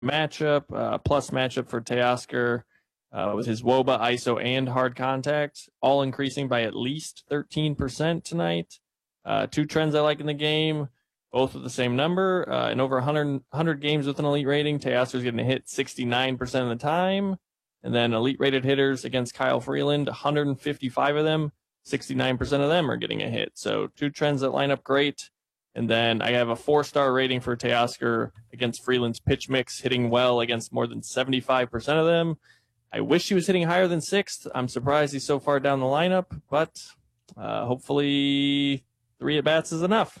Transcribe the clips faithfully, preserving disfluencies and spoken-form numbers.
matchup, uh, plus matchup for Teoscar uh, with his W O B A, I S O, and hard contact, all increasing by at least thirteen percent tonight. Uh, two trends I like in the game, both with the same number. Uh, in over one hundred, one hundred games with an elite rating, Teoscar's getting a hit sixty-nine percent of the time. And then elite rated hitters against Kyle Freeland, one hundred fifty-five of them, sixty-nine percent of them are getting a hit. So two trends that line up great. And then I have a four-star rating for Teoscar against Freeland's pitch mix, hitting well against more than seventy-five percent of them. I wish he was hitting higher than sixth. I'm surprised he's so far down the lineup, but uh, hopefully three at-bats is enough.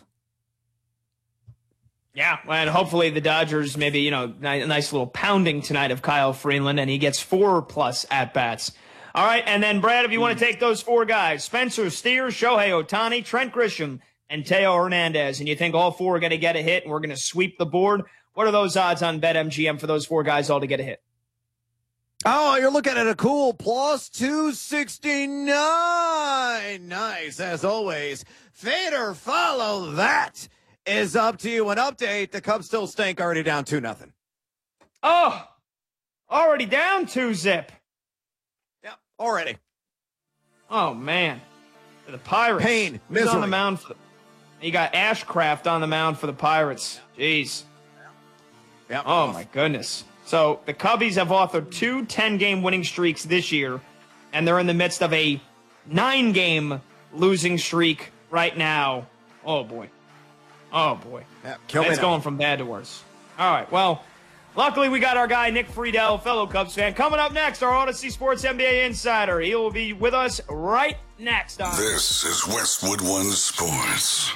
Yeah, and hopefully the Dodgers maybe, you know, a nice little pounding tonight of Kyle Freeland, and he gets four-plus at-bats. All right, and then, Brad, if you want to take those four guys, Spencer Steer, Shohei Ohtani, Trent Grisham, and Teo Hernandez, and you think all four are going to get a hit and we're going to sweep the board, what are those odds on BetMGM for those four guys all to get a hit? Oh, you're looking at a cool plus two sixty-nine. Nice, as always. Fade or follow, that is up to you. An update, the Cubs still stink, already down two nothing. Oh, already down two zip. Yep, already. Oh, man. For the Pirates. Pain, Who's misery. on the mound for, you got Ashcraft on the mound for the Pirates. Jeez. Yep. Oh, my goodness. So the Cubbies have authored two ten-game winning streaks this year, and they're in the midst of a nine-game losing streak right now. Oh, boy. Oh, boy. Yep. Kill It's me going from bad to worse. All right, well, luckily we got our guy Nick Friedel, fellow Cubs fan. Coming up next, our Odyssey Sports N B A insider. He will be with us right next on. This is Westwood One Sports.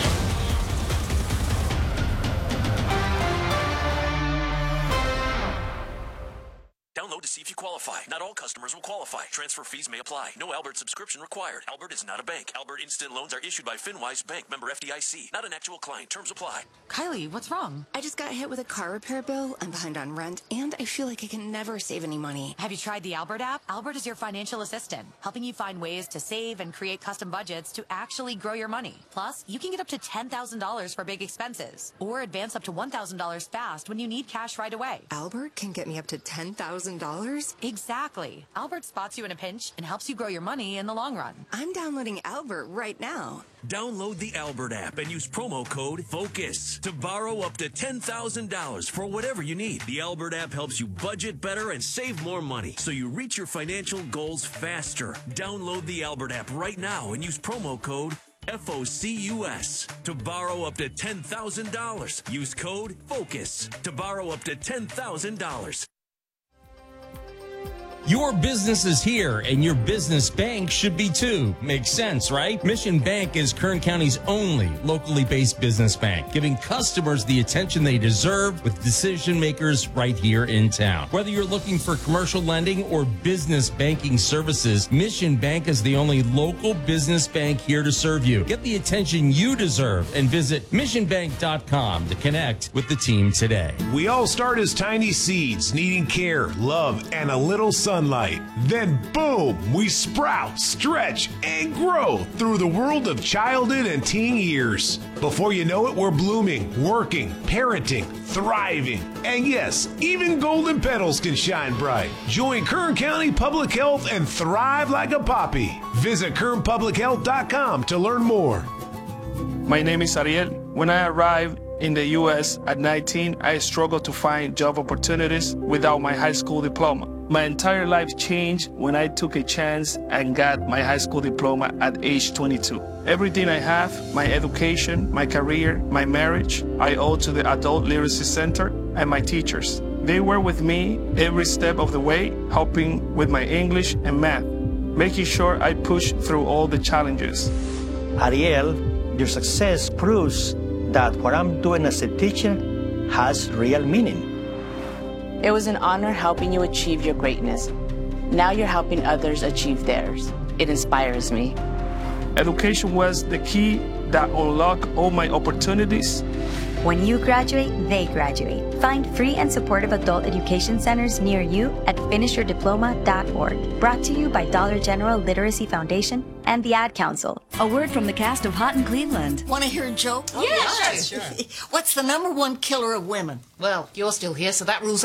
Download to see if you qualify. Not all customers will qualify. Transfer fees may apply. No Albert subscription required. Albert is not a bank. Albert Instant Loans are issued by FinWise Bank, member F D I C. Not an actual client. Terms apply. Kylie, what's wrong? I just got hit with a car repair bill. I'm behind on rent, and I feel like I can never save any money. Have you tried the Albert app? Albert is your financial assistant, helping you find ways to save and create custom budgets to actually grow your money. Plus, you can get up to ten thousand dollars for big expenses, or advance up to one thousand dollars fast when you need cash right away. Albert can get me up to ten thousand dollars? Exactly. Albert spots you in a pinch and helps you grow your money in the long run. I'm downloading Albert right now. Download the Albert app and use promo code FOCUS to borrow up to ten thousand dollars for whatever you need. The Albert app helps you budget better and save more money so you reach your financial goals faster. Download the Albert app right now and use promo code FOCUS to borrow up to ten thousand dollars. Use code FOCUS to borrow up to ten thousand dollars. Your business is here, and your business bank should be too. Makes sense, right? Mission Bank is Kern County's only locally based business bank, giving customers the attention they deserve with decision makers right here in town. Whether you're looking for commercial lending or business banking services, Mission Bank is the only local business bank here to serve you. Get the attention you deserve and visit mission bank dot com to connect with the team today. We all start as tiny seeds, needing care, love, and a little sunlight. Then boom, we sprout, stretch, and grow through the world of childhood and teen years. Before you know it, we're blooming, working, parenting, thriving. And yes, even golden petals can shine bright. Join Kern County Public Health and thrive like a poppy. Visit kern public health dot com to learn more. My name is Ariel. When I arrived in the U S at nineteen, I struggled to find job opportunities without my high school diploma. My entire life changed when I took a chance and got my high school diploma at age twenty-two. Everything I have, my education, my career, my marriage, I owe to the Adult Literacy Center and my teachers. They were with me every step of the way, helping with my English and math, making sure I push through all the challenges. Ariel, your success proves that what I'm doing as a teacher has real meaning. It was an honor helping you achieve your greatness. Now you're helping others achieve theirs. It inspires me. Education was the key that unlocked all my opportunities. When you graduate, they graduate. Find free and supportive adult education centers near you at finish your diploma dot org. Brought to you by Dollar General Literacy Foundation and the Ad Council. A word from the cast of Hot in Cleveland. Want to hear a joke? Oh, yeah, sure. What's the number one killer of women? Well, you're still here, so that rules